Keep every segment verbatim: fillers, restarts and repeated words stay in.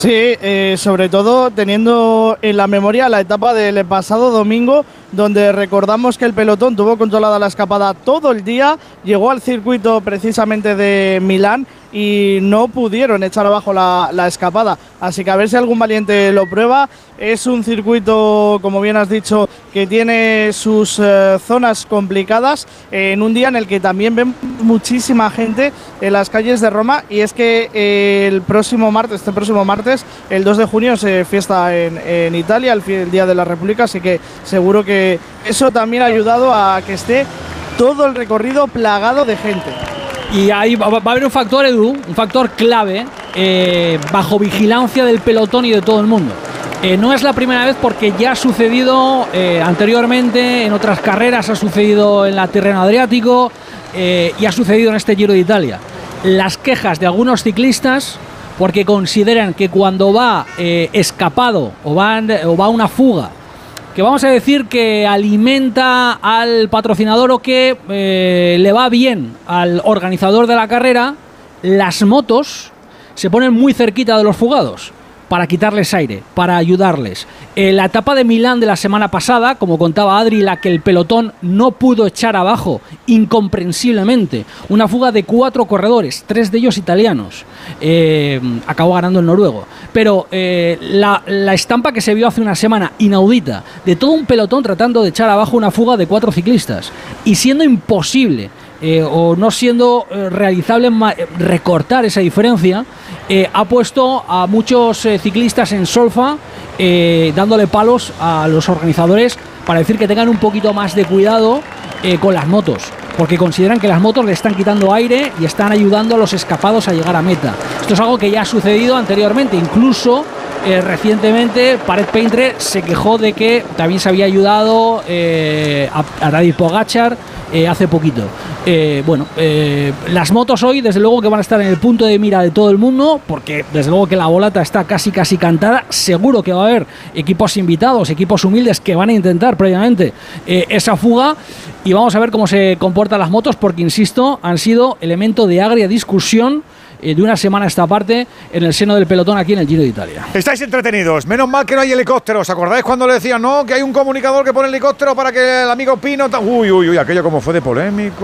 Sí, eh, sobre todo teniendo en la memoria la etapa del pasado domingo, donde recordamos que el pelotón tuvo controlada la escapada todo el día, llegó al circuito precisamente de Milán y no pudieron echar abajo la, la escapada. Así que a ver si algún valiente lo prueba. Es un circuito, como bien has dicho, que tiene sus eh, zonas complicadas, eh, en un día en el que también ven muchísima gente en las calles de Roma. Y es que eh, el próximo martes, este próximo martes, el dos de junio, se fiesta en, en Italia, el, el Día de la República, así que seguro que eso también ha ayudado a que esté todo el recorrido plagado de gente. Y ahí va, va a haber un factor, Edu, un factor clave, eh, bajo vigilancia del pelotón y de todo el mundo. Eh, no es la primera vez, porque ya ha sucedido eh, anteriormente, en otras carreras ha sucedido en la Tirreno Adriático eh, y ha sucedido en este Giro de Italia. Las quejas de algunos ciclistas, porque consideran que cuando va eh, escapado o va, o va una fuga, que vamos a decir que alimenta al patrocinador o que eh, le va bien al organizador de la carrera, las motos se ponen muy cerquita de los fugados para quitarles aire, para ayudarles. En la etapa de Milán de la semana pasada, como contaba Adri, la que el pelotón no pudo echar abajo, incomprensiblemente, una fuga de cuatro corredores, tres de ellos italianos, eh, acabó ganando el noruego. Pero eh, la, la estampa que se vio hace una semana, inaudita, de todo un pelotón tratando de echar abajo una fuga de cuatro ciclistas, y siendo imposible, Eh, o no siendo eh, realizable recortar esa diferencia, eh, ha puesto a muchos eh, ciclistas en solfa, eh, dándole palos a los organizadores para decir que tengan un poquito más de cuidado eh, con las motos, porque consideran que las motos le están quitando aire y están ayudando a los escapados a llegar a meta. Esto es algo que ya ha sucedido anteriormente, incluso eh, recientemente Paret Paintre se quejó de que también se había ayudado eh, a, a Tadej Pogačar eh, hace poquito. Eh, bueno, eh, las motos hoy desde luego que van a estar en el punto de mira de todo el mundo, porque desde luego que la volata está casi casi cantada. Seguro que va a haber equipos invitados, equipos humildes que van a intentar previamente eh, esa fuga, y vamos a ver cómo se comportan las motos, porque insisto, han sido elemento de agria discusión eh, de una semana a esta parte en el seno del pelotón aquí en el Giro de Italia. Estáis entretenidos, menos mal que no hay helicópteros. ¿Os acordáis cuando le decían, no, que hay un comunicador que pone helicóptero para que el amigo Pino... Uy, uy, uy, aquello como fue de polémico.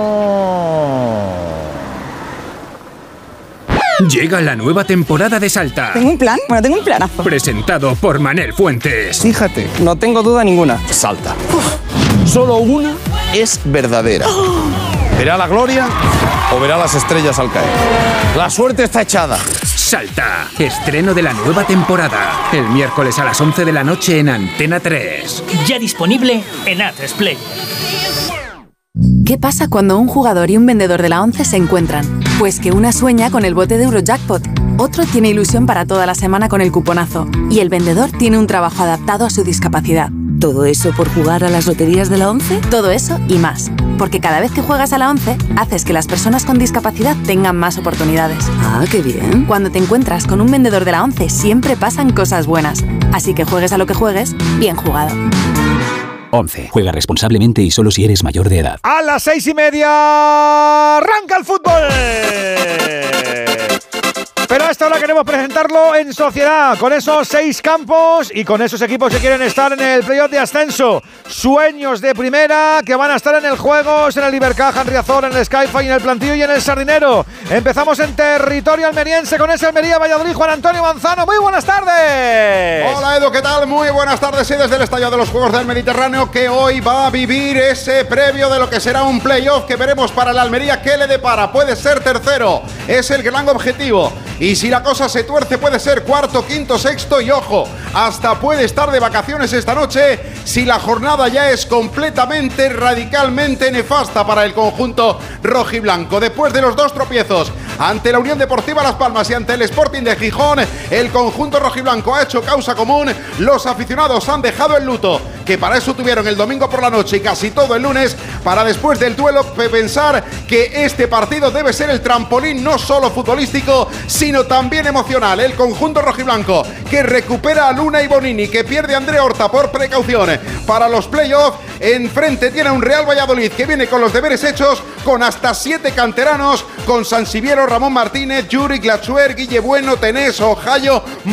Llega la nueva temporada de Salta. ¿Tengo un plan? Bueno, tengo un planazo. Presentado por Manel Fuentes. Fíjate, no tengo duda ninguna. Salta. Uf. Solo una es verdadera. Oh. ¿Verá la gloria o verá las estrellas al caer? La suerte está echada. Salta, estreno de la nueva temporada. El miércoles a las once de la noche en Antena tres. Ya disponible en A tres Play. ¿Qué pasa cuando un jugador y un vendedor de la ONCE se encuentran? Pues que una sueña con el bote de Eurojackpot, otro tiene ilusión para toda la semana con el cuponazo y el vendedor tiene un trabajo adaptado a su discapacidad. ¿Todo eso por jugar a las loterías de la ONCE? Todo eso y más. Porque cada vez que juegas a la ONCE, haces que las personas con discapacidad tengan más oportunidades. Ah, qué bien. Cuando te encuentras con un vendedor de la ONCE, siempre pasan cosas buenas. Así que juegues a lo que juegues, bien jugado. once. Juega responsablemente y solo si eres mayor de edad. A las seis y media arranca el fútbol. Pero a esta hora queremos presentarlo en sociedad, con esos seis campos y con esos equipos que quieren estar en el playoff de ascenso. Sueños de primera que van a estar en el Juegos, en el Ibercaja, en Riazor, en el Skyfy, en el Plantillo y en el Sardinero. Empezamos en territorio almeriense con ese Almería Valladolid. Juan Antonio Manzano, muy buenas tardes. Hola Edu, ¿qué tal? Muy buenas tardes. Sí, desde el estadio de los Juegos del Mediterráneo, que hoy va a vivir ese previo de lo que será un playoff que veremos para el Almería. ¿Qué le depara? Puede ser tercero, es el gran objetivo. Y si la cosa se tuerce puede ser cuarto, quinto, sexto y ojo, hasta puede estar de vacaciones esta noche si la jornada ya es completamente, radicalmente nefasta para el conjunto rojiblanco. Después de los dos tropiezos ante la Unión Deportiva Las Palmas y ante el Sporting de Gijón, el conjunto rojiblanco ha hecho causa común. Los aficionados han dejado el luto, que para eso tuvieron el domingo por la noche y casi todo el lunes, para después del duelo pensar que este partido debe ser el trampolín no solo futbolístico, sino también emocional. El conjunto rojiblanco que recupera a Luna y Bonini, que pierde a André Horta por precaución para los playoffs. Enfrente tiene un Real Valladolid que viene con los deberes hechos, con hasta siete canteranos, con Sansiviero, Ramón Martínez, Yuri, Glachuer, Guille Bueno, Tenés, Ojayo,